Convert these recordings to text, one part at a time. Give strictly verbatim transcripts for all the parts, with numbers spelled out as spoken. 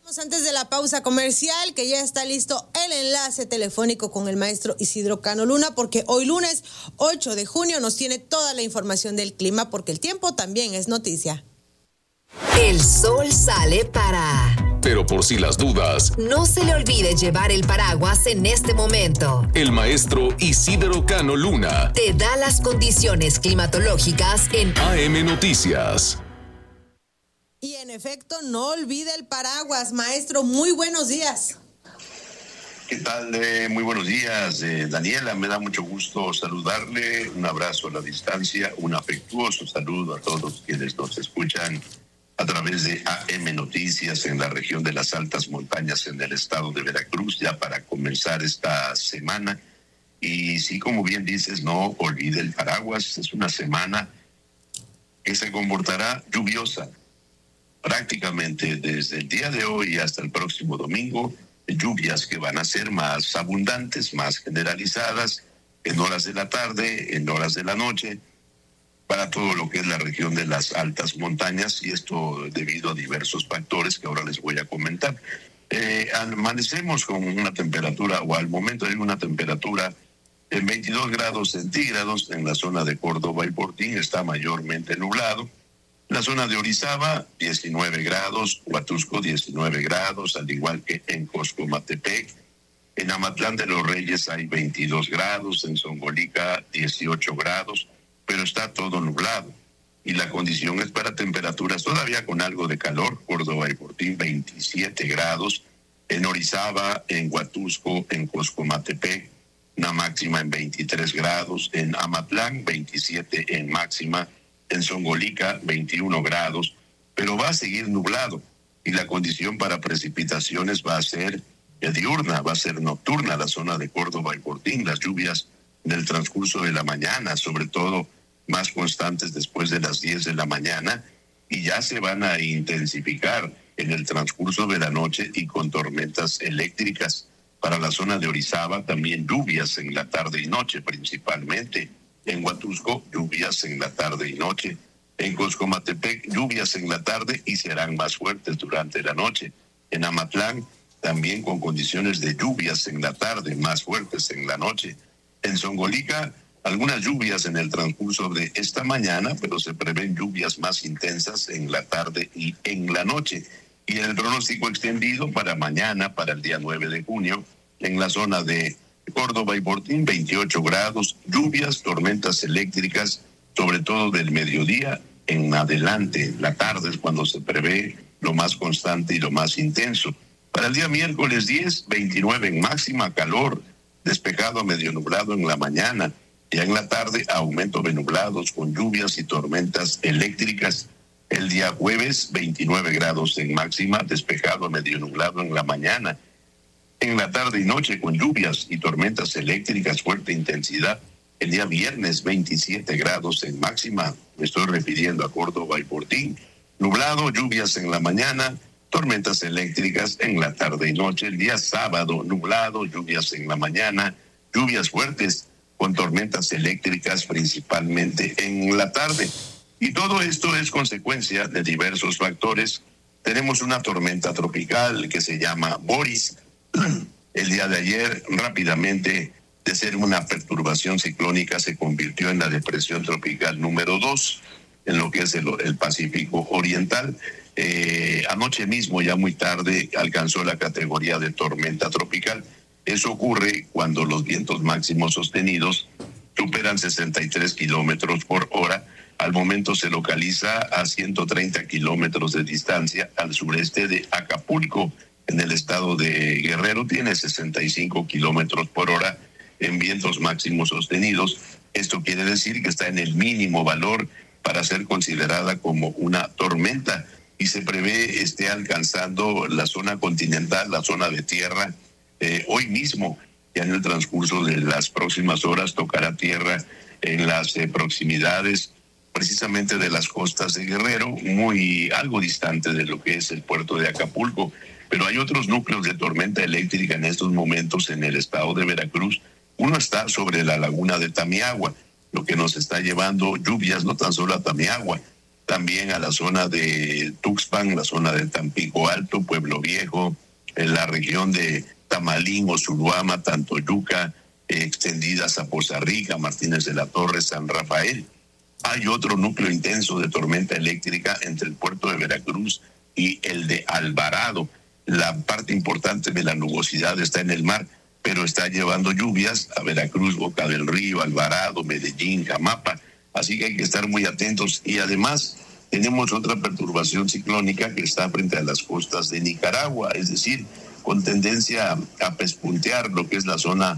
Antes de la pausa comercial, que ya está listo el enlace telefónico con el maestro Isidro Cano Luna, porque hoy lunes ocho de junio nos tiene toda la información del clima, porque el tiempo también es noticia. El sol sale para... Pero por si las dudas, no se le olvide llevar el paraguas en este momento. El maestro Isidro Cano Luna te da las condiciones climatológicas en A M Noticias. Y en efecto, no olvide el paraguas. Maestro, muy buenos días. ¿Qué tal? Eh, muy buenos días, eh, Daniela. Me da mucho gusto saludarle. Un abrazo a la distancia, un afectuoso saludo a todos quienes nos escuchan a través de A M Noticias en la región de las altas montañas en el estado de Veracruz, ya para comenzar esta semana. Y sí, como bien dices, no olvide el paraguas. Es una semana que se comportará lluviosa. Prácticamente desde el día de hoy hasta el próximo domingo, lluvias que van a ser más abundantes, más generalizadas, en horas de la tarde, en horas de la noche, para todo lo que es la región de las altas montañas, y esto debido a diversos factores que ahora les voy a comentar. Eh, amanecemos con una temperatura, o al momento hay una temperatura en veintidós grados centígrados en la zona de Córdoba y Portín, está mayormente nublado. La zona de Orizaba, diecinueve grados, Huatusco, diecinueve grados, al igual que en Coscomatepec. En Amatlán de los Reyes hay veintidós grados, en Zongolica, dieciocho grados, pero está todo nublado. Y la condición es para temperaturas todavía con algo de calor. Córdoba y Portín, veintisiete grados. En Orizaba, en Huatusco, en Coscomatepec, una máxima en veintitrés grados. En Amatlán, veintisiete en máxima. En Zongolica, veintiuno grados, pero va a seguir nublado y la condición para precipitaciones va a ser diurna, va a ser nocturna la zona de Córdoba y Portín. Las lluvias del transcurso de la mañana, sobre todo más constantes después de las diez de la mañana, y ya se van a intensificar en el transcurso de la noche y con tormentas eléctricas. Para la zona de Orizaba también lluvias en la tarde y noche principalmente. En Huatusco, lluvias en la tarde y noche. En Coscomatepec, lluvias en la tarde y serán más fuertes durante la noche. En Amatlán, también con condiciones de lluvias en la tarde, más fuertes en la noche. En Zongolica, algunas lluvias en el transcurso de esta mañana, pero se prevén lluvias más intensas en la tarde y en la noche. Y el pronóstico extendido para mañana, para el día nueve de junio, en la zona de Córdoba y Portín, veintiocho grados, lluvias, tormentas eléctricas, sobre todo del mediodía en adelante. La tarde es cuando se prevé lo más constante y lo más intenso. Para el día miércoles diez, veintinueve en máxima, calor, despejado a medio nublado en la mañana. Ya en la tarde, aumento de nublados con lluvias y tormentas eléctricas. El día jueves, veintinueve grados en máxima, despejado a medio nublado en la mañana. En la tarde y noche con lluvias y tormentas eléctricas, fuerte intensidad. El día viernes, veintisiete grados en máxima. Me estoy refiriendo a Córdoba y Portín. Nublado, lluvias en la mañana, tormentas eléctricas en la tarde y noche. El día sábado, nublado, lluvias en la mañana, lluvias fuertes con tormentas eléctricas principalmente en la tarde. Y todo esto es consecuencia de diversos factores. Tenemos una tormenta tropical que se llama Boris. El día de ayer, rápidamente, de ser una perturbación ciclónica, se convirtió en la depresión tropical número dos, en lo que es el, el Pacífico Oriental. Eh, anoche mismo, ya muy tarde, alcanzó la categoría de tormenta tropical. Eso ocurre cuando los vientos máximos sostenidos superan sesenta y tres kilómetros por hora. Al momento se localiza a ciento treinta kilómetros de distancia al sureste de Acapulco, en el estado de Guerrero. Tiene sesenta y cinco kilómetros por hora en vientos máximos sostenidos. Esto quiere decir que está en el mínimo valor para ser considerada como una tormenta, y se prevé esté alcanzando la zona continental, la zona de tierra, eh, hoy mismo. Ya en el transcurso de las próximas horas tocará tierra en las eh, proximidades precisamente de las costas de Guerrero, muy algo distante de lo que es el puerto de Acapulco. Pero hay otros núcleos de tormenta eléctrica en estos momentos en el estado de Veracruz. Uno está sobre la laguna de Tamiagua, lo que nos está llevando lluvias no tan solo a Tamiagua, también a la zona de Tuxpan, la zona de Tampico Alto, Pueblo Viejo, en la región de Tamalín, Osuruama, Tantoyuca, eh, extendidas a Poza Rica, Martínez de la Torre, San Rafael. Hay otro núcleo intenso de tormenta eléctrica entre el puerto de Veracruz y el de Alvarado. La parte importante de la nubosidad está en el mar, pero está llevando lluvias a Veracruz, Boca del Río, Alvarado, Medellín, Jamapa. Así que hay que estar muy atentos. Y además tenemos otra perturbación ciclónica que está frente a las costas de Nicaragua, es decir, con tendencia a pespuntear lo que es la zona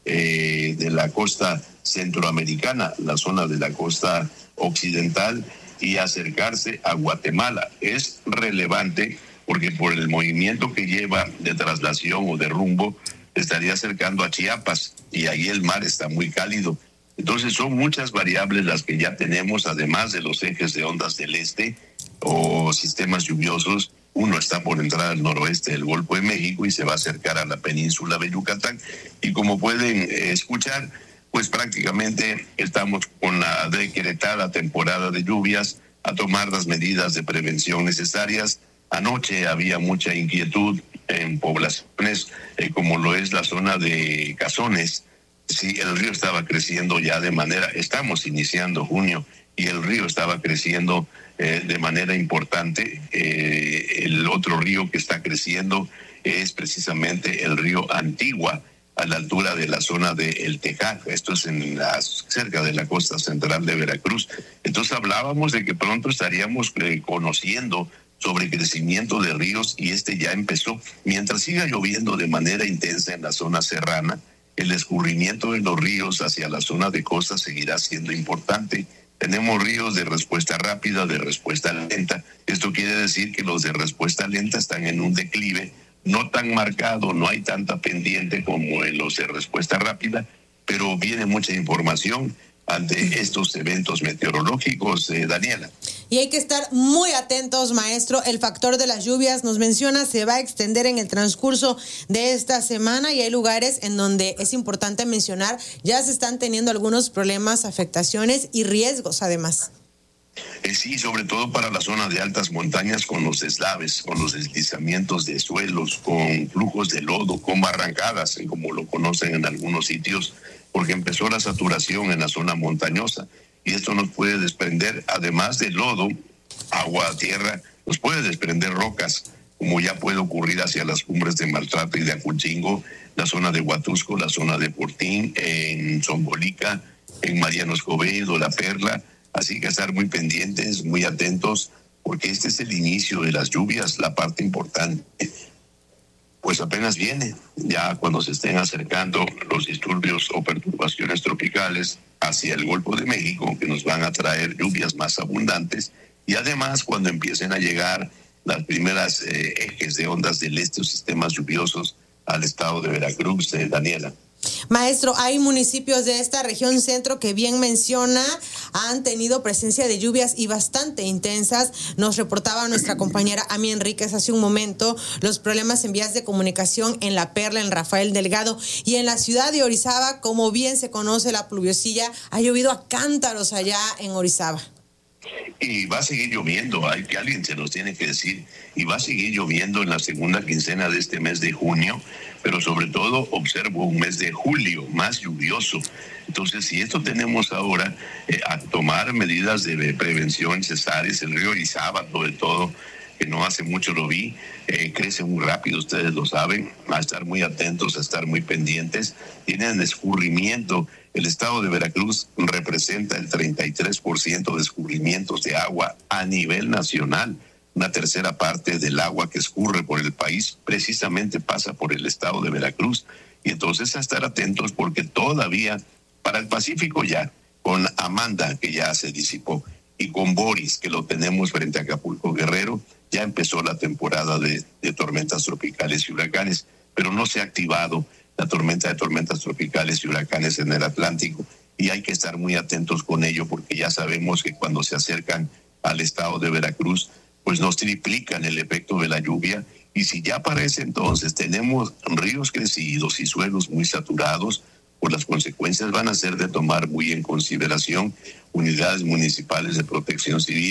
eh, de la costa centroamericana, la zona de la costa occidental, y acercarse a Guatemala. Es relevante porque por el movimiento que lleva de traslación o de rumbo, estaría acercando a Chiapas, y ahí el mar está muy cálido. Entonces son muchas variables las que ya tenemos, además de los ejes de ondas del este o sistemas lluviosos. Uno está por entrar al noroeste del Golfo de México y se va a acercar a la península de Yucatán. Y como pueden eh, escuchar, pues prácticamente estamos con la decretada temporada de lluvias, a tomar las medidas de prevención necesarias. Anoche había mucha inquietud en poblaciones eh, como lo es la zona de Cazones. Sí, el río estaba creciendo ya de manera, estamos iniciando junio y el río estaba creciendo eh, de manera importante. Eh, el otro río que está creciendo es precisamente el río Antigua, a la altura de la zona de El Tejar. Esto es en la, cerca de la costa central de Veracruz. Entonces hablábamos de que pronto estaríamos eh, conociendo sobre crecimiento de ríos, y este ya empezó. Mientras siga lloviendo de manera intensa en la zona serrana, el escurrimiento de los ríos hacia la zona de costa seguirá siendo importante. Tenemos ríos de respuesta rápida, de respuesta lenta. Esto quiere decir que los de respuesta lenta están en un declive no tan marcado, no hay tanta pendiente como en los de respuesta rápida, pero viene mucha información ante estos eventos meteorológicos, eh, Daniela. Y hay que estar muy atentos, maestro. El factor de las lluvias, nos menciona, se va a extender en el transcurso de esta semana, y hay lugares en donde es importante mencionar, ya se están teniendo algunos problemas, afectaciones y riesgos además. Eh, sí, sobre todo para la zona de altas montañas, con los deslaves, con los deslizamientos de suelos, con flujos de lodo, con barrancadas, como lo conocen en algunos sitios, porque empezó la saturación en la zona montañosa, y esto nos puede desprender, además de lodo, agua, tierra, nos puede desprender rocas, como ya puede ocurrir hacia las cumbres de Maltrata y de Acuchingo, la zona de Huatusco, la zona de Portín, en Zombolica, en Mariano Escobedo, La Perla. Así que estar muy pendientes, muy atentos, porque este es el inicio de las lluvias, la parte importante. Pues apenas viene, ya cuando se estén acercando los disturbios o perturbaciones tropicales hacia el Golfo de México, que nos van a traer lluvias más abundantes, y además cuando empiecen a llegar las primeras eh, ejes de ondas del este o sistemas lluviosos al estado de Veracruz, eh, Daniela. Maestro, hay municipios de esta región centro que bien menciona, han tenido presencia de lluvias y bastante intensas. Nos reportaba nuestra compañera Ami Enríquez hace un momento los problemas en vías de comunicación en La Perla, en Rafael Delgado, y en la ciudad de Orizaba, como bien se conoce la pluviosilla, ha llovido a cántaros allá en Orizaba. Y va a seguir lloviendo, hay que alguien se nos tiene que decir, y va a seguir lloviendo en la segunda quincena de este mes de junio, pero sobre todo observo un mes de julio más lluvioso. Entonces, si esto tenemos ahora, eh, a tomar medidas de prevención necesarias, el río Orizaba, sobre todo, que no hace mucho lo vi, eh, crece muy rápido, ustedes lo saben, a estar muy atentos, a estar muy pendientes. Tienen escurrimiento. El estado de Veracruz representa el treinta y tres por ciento de escurrimientos de agua a nivel nacional. Una tercera parte del agua que escurre por el país precisamente pasa por el estado de Veracruz. Y entonces a estar atentos, porque todavía para el Pacífico ya, con Amanda, que ya se disipó, y con Boris, que lo tenemos frente a Acapulco Guerrero, ya empezó la temporada de, de tormentas tropicales y huracanes, pero no se ha activado la tormenta de tormentas tropicales y huracanes en el Atlántico, y hay que estar muy atentos con ello, porque ya sabemos que cuando se acercan al estado de Veracruz, pues nos triplican el efecto de la lluvia, y si ya para ese entonces tenemos ríos crecidos y suelos muy saturados, pues las consecuencias van a ser de tomar muy en consideración unidades municipales de protección civil,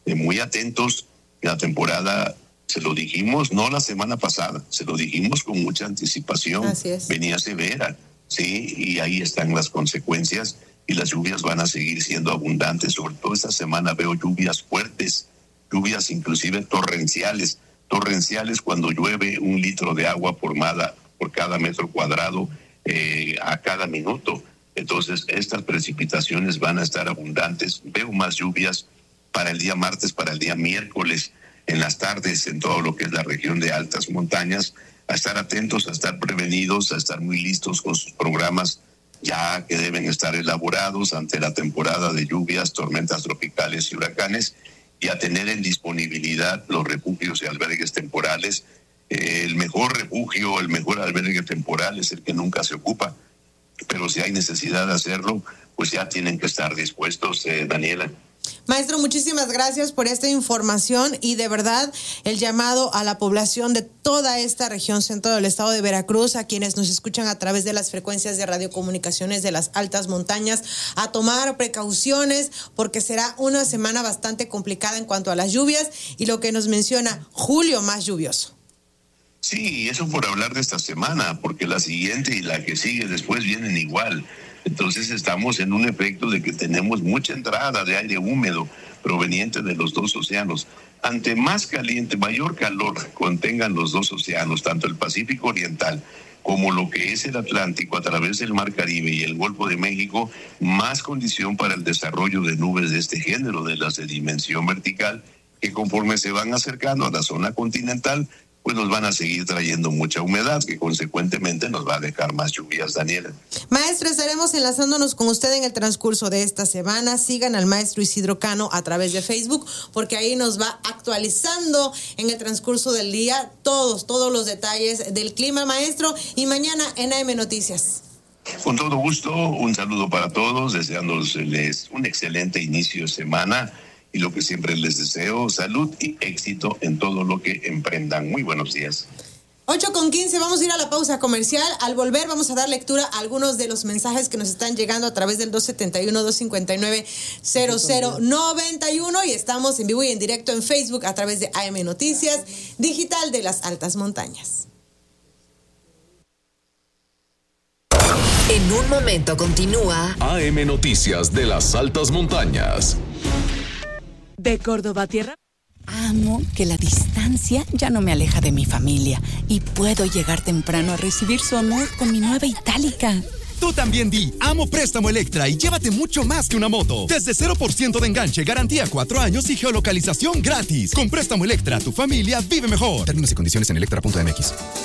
eh, muy atentos. La temporada, se lo dijimos, no la semana pasada, se lo dijimos con mucha anticipación. Así es. Venía severa, sí, y ahí están las consecuencias, y las lluvias van a seguir siendo abundantes. Sobre todo esta semana veo lluvias fuertes, lluvias inclusive torrenciales, torrenciales cuando llueve un litro de agua por, mada, por cada metro cuadrado eh, a cada minuto. Entonces estas precipitaciones van a estar abundantes. Veo más lluvias para el día martes, para el día miércoles, en las tardes, en todo lo que es la región de altas montañas, a estar atentos, a estar prevenidos, a estar muy listos con sus programas ya que deben estar elaborados ante la temporada de lluvias, tormentas tropicales y huracanes, y a tener en disponibilidad los refugios y albergues temporales. Eh, el mejor refugio, el mejor albergue temporal es el que nunca se ocupa, pero si hay necesidad de hacerlo, pues ya tienen que estar dispuestos, eh, Daniela. Maestro, muchísimas gracias por esta información y de verdad el llamado a la población de toda esta región centro del estado de Veracruz, a quienes nos escuchan a través de las frecuencias de radiocomunicaciones de las altas montañas, a tomar precauciones porque será una semana bastante complicada en cuanto a las lluvias y lo que nos menciona, julio más lluvioso. Sí, eso por hablar de esta semana, porque la siguiente y la que sigue después vienen igual. Entonces estamos en un efecto de que tenemos mucha entrada de aire húmedo proveniente de los dos océanos. Ante más caliente, mayor calor contengan los dos océanos, tanto el Pacífico Oriental como lo que es el Atlántico a través del Mar Caribe y el Golfo de México, más condición para el desarrollo de nubes de este género, de las de dimensión vertical, que conforme se van acercando a la zona continental, pues nos van a seguir trayendo mucha humedad, que consecuentemente nos va a dejar más lluvias, Daniela. Maestro, estaremos enlazándonos con usted en el transcurso de esta semana. Sigan al maestro Isidro Cano a través de Facebook, porque ahí nos va actualizando en el transcurso del día todos, todos los detalles del clima, maestro. Y mañana en A M Noticias. Con todo gusto, un saludo para todos, deseándoles un excelente inicio de semana. Y lo que siempre les deseo, salud y éxito en todo lo que emprendan. Muy buenos días. ocho con quince, vamos a ir a la pausa comercial. Al volver vamos a dar lectura a algunos de los mensajes que nos están llegando a través del dos setenta y uno, dos cincuenta y nueve, cero cero noventa y uno y estamos en vivo y en directo en Facebook a través de A M Noticias Digital de las Altas Montañas. En un momento continúa A M Noticias de las Altas Montañas. De Córdoba a Tierra. Amo que la distancia ya no me aleja de mi familia y puedo llegar temprano a recibir su amor con mi nueva Itálica. Tú también di Amo Préstamo Electra y llévate mucho más que una moto. Desde cero por ciento de enganche, garantía cuatro años y geolocalización gratis. Con Préstamo Electra, tu familia vive mejor. Términos y condiciones en electra punto m x.